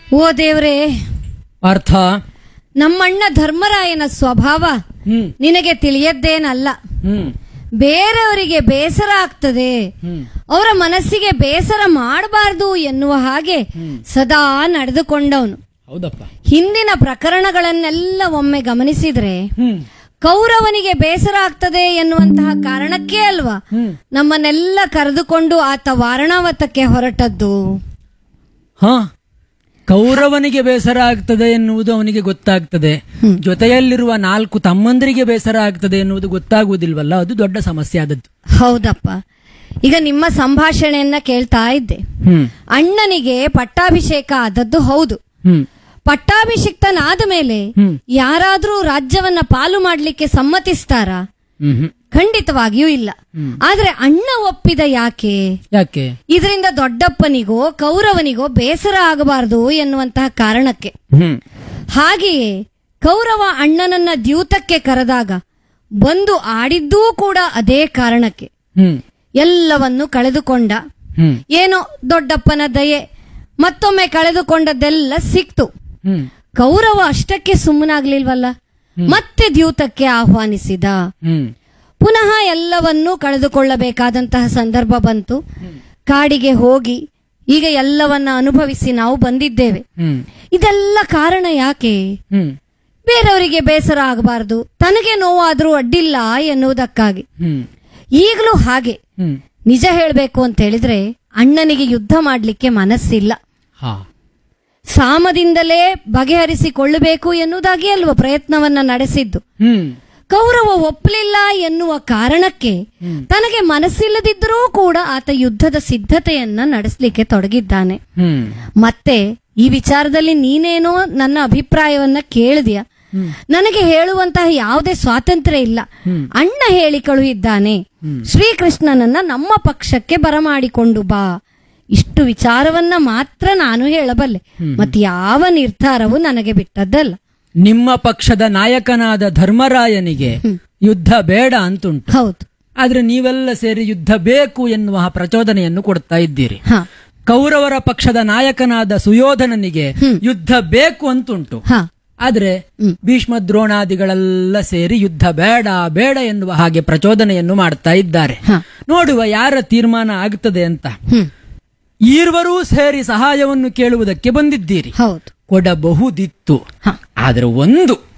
ಓ ದೇವ್ರೇ, ಅರ್ಥ ನಮ್ಮಣ್ಣ ಧರ್ಮರಾಯನ ಸ್ವಭಾವ ಹ್ಮ್ ನಿನಗೆ ತಿಳಿಯದ್ದೇನಲ್ಲ. ಹ್ಮ್ ಬೇರೆಯವರಿಗೆ ಬೇಸರ ಆಗ್ತದೆ, ಅವರ ಮನಸ್ಸಿಗೆ ಬೇಸರ ಮಾಡಬಾರದು ಎನ್ನುವ ಹಾಗೆ ಸದಾ ನಡೆದುಕೊಂಡವನು. ಹೌದಪ್ಪ. ಹಿಂದಿನ ಪ್ರಕರಣಗಳನ್ನೆಲ್ಲ ಒಮ್ಮೆ ಗಮನಿಸಿದ್ರೆ ಹ್ಮ್ ಕೌರವನಿಗೆ ಬೇಸರ ಆಗ್ತದೆ ಎನ್ನುವಂತಹ ಕಾರಣಕ್ಕೆ ಅಲ್ವಾ ನಮ್ಮನ್ನೆಲ್ಲ ಕರೆದುಕೊಂಡು ಆತ ವಾರಣಾವತಕ್ಕೆ ಹೊರಟದ್ದು. ಹಾ, ಕೌರವನಿಗೆ ಬೇಸರ ಆಗ್ತದೆ ಎನ್ನುವುದು ಅವನಿಗೆ ಗೊತ್ತಾಗ್ತದೆ, ಜೊತೆಯಲ್ಲಿರುವ 4 ತಮ್ಮಂದರಿಗೆ ಬೇಸರ ಆಗ್ತದೆ ಎನ್ನುವುದು ಗೊತ್ತಾಗುವುದಿಲ್ವಲ್ಲ, ಅದು ದೊಡ್ಡ ಸಮಸ್ಯೆ ಆದದ್ದು. ಹೌದಪ್ಪ. ಈಗ ನಿಮ್ಮ ಸಂಭಾಷಣೆಯನ್ನ ಕೇಳ್ತಾ ಇದ್ದೆ. ಅಣ್ಣನಿಗೆ ಪಟ್ಟಾಭಿಷೇಕ ಆದದ್ದು ಹೌದು. ಪಟ್ಟಾಭಿಷಿಕ್ತನಾದ ಮೇಲೆ ಯಾರಾದ್ರೂ ರಾಜ್ಯವನ್ನ ಪಾಲು ಮಾಡ್ಲಿಕ್ಕೆ ಸಮ್ಮತಿಸ್ತಾರಾ? ಖಂಡಿತವಾಗಿಯೂ ಇಲ್ಲ. ಆದ್ರೆ ಅಣ್ಣ ಒಪ್ಪಿದ ಯಾಕೆ? ಇದರಿಂದ ದೊಡ್ಡಪ್ಪನಿಗೋ ಕೌರವನಿಗೋ ಬೇಸರ ಆಗಬಾರದು ಎನ್ನುವಂತಹ ಕಾರಣಕ್ಕೆ. ಹಾಗೆಯೇ ಕೌರವ ಅಣ್ಣನನ್ನ ದ್ಯೂತಕ್ಕೆ ಕರೆದಾಗ ಬಂದು ಆಡಿದ್ದೂ ಕೂಡ ಅದೇ ಕಾರಣಕ್ಕೆ. ಎಲ್ಲವನ್ನು ಕಳೆದುಕೊಂಡ, ಏನೋ ದೊಡ್ಡಪ್ಪನ ದಯೆ, ಮತ್ತೊಮ್ಮೆ ಕಳೆದುಕೊಂಡದ್ದೆಲ್ಲ ಸಿಕ್ತು. ಕೌರವ ಅಷ್ಟಕ್ಕೆ ಸುಮ್ಮನಾಗ್ಲಿಲ್ವಲ್ಲ, ಮತ್ತೆ ದ್ಯೂತಕ್ಕೆ ಆಹ್ವಾನಿಸಿದ. ಪುನಃ ಎಲ್ಲವನ್ನೂ ಕಳೆದುಕೊಳ್ಳಬೇಕಾದಂತಹ ಸಂದರ್ಭ ಬಂತು. ಕಾಡಿಗೆ ಹೋಗಿ ಈಗ ಎಲ್ಲವನ್ನ ಅನುಭವಿಸಿ ನಾವು ಬಂದಿದ್ದೇವೆ. ಇದೆಲ್ಲ ಕಾರಣ ಯಾಕೆ? ಬೇರೆಯವರಿಗೆ ಬೇಸರ ಆಗಬಾರದು, ತನಗೆ ನೋವಾದ್ರೂ ಅಡ್ಡಿಲ್ಲ ಎನ್ನುವುದಕ್ಕಾಗಿ. ಈಗಲೂ ಹಾಗೆ. ನಿಜ ಹೇಳಬೇಕು ಅಂತ ಹೇಳಿದ್ರೆ ಅಣ್ಣನಿಗೆ ಯುದ್ಧ ಮಾಡ್ಲಿಕ್ಕೆ ಮನಸ್ಸಿಲ್ಲ. ಸಾಮದಿಂದಲೇ ಬಗೆಹರಿಸಿಕೊಳ್ಳಬೇಕು ಎನ್ನುವುದಾಗಿ ಅಲ್ವ ಪ್ರಯತ್ನವನ್ನ ನಡೆಸಿದ್ದು. ಕೌರವ ಒಪ್ಪಲಿಲ್ಲ ಎನ್ನುವ ಕಾರಣಕ್ಕೆ ತನಗೆ ಮನಸ್ಸಿಲ್ಲದಿದ್ದರೂ ಕೂಡ ಆತ ಯುದ್ಧದ ಸಿದ್ಧತೆಯನ್ನ ನಡೆಸಲಿಕ್ಕೆ ತೊಡಗಿದ್ದಾನೆ. ಮತ್ತೆ ಈ ವಿಚಾರದಲ್ಲಿ ನೀನೇನೋ ನನ್ನ ಅಭಿಪ್ರಾಯವನ್ನ ಕೇಳಿದ್ಯಾ? ನನಗೆ ಹೇಳುವಂತಹ ಯಾವುದೇ ಸ್ವಾತಂತ್ರ್ಯ ಇಲ್ಲ. ಅಣ್ಣ ಹೇಳಿ ಕಳುಹಿದ್ದಾನೆ, ಶ್ರೀಕೃಷ್ಣನನ್ನ ನಮ್ಮ ಪಕ್ಷಕ್ಕೆ ಬರಮಾಡಿಕೊಂಡು ಬಾ. ಇಷ್ಟು ವಿಚಾರವನ್ನ ಮಾತ್ರ ನಾನು ಹೇಳಬಲ್ಲೆ, ಮತ್ತೆ ಯಾವ ನಿರ್ಧಾರವೂ ನನಗೆ ಬಿಟ್ಟದ್ದಲ್ಲ. ನಿಮ್ಮ ಪಕ್ಷದ ನಾಯಕನಾದ ಧರ್ಮರಾಯನಿಗೆ ಯುದ್ಧ ಬೇಡ ಅಂತುಂಟು. ಹೌದು. ಆದ್ರೆ ನೀವೆಲ್ಲ ಸೇರಿ ಯುದ್ಧ ಬೇಕು ಎನ್ನುವ ಪ್ರಚೋದನೆಯನ್ನು ಕೊಡ್ತಾ ಇದ್ದೀರಿ. ಕೌರವರ ಪಕ್ಷದ ನಾಯಕನಾದ ಸುಯೋಧನನಿಗೆ ಯುದ್ಧ ಬೇಕು ಅಂತುಂಟು. ಆದ್ರೆ ಭೀಷ್ಮ ದ್ರೋಣಾದಿಗಳೆಲ್ಲ ಸೇರಿ ಯುದ್ಧ ಬೇಡ ಬೇಡ ಎನ್ನುವ ಹಾಗೆ ಪ್ರಚೋದನೆಯನ್ನು ಮಾಡ್ತಾ ಇದ್ದಾರೆ. ನೋಡುವ ಯಾರ ತೀರ್ಮಾನ ಆಗ್ತದೆ ಅಂತ. ಈರ್ವರೂ ಸೇರಿ ಸಹಾಯವನ್ನು ಕೇಳುವುದಕ್ಕೆ ಬಂದಿದ್ದೀರಿ, ಕೊಡಬಹುದಿತ್ತು. ಆದ್ರೆ ಒಂದು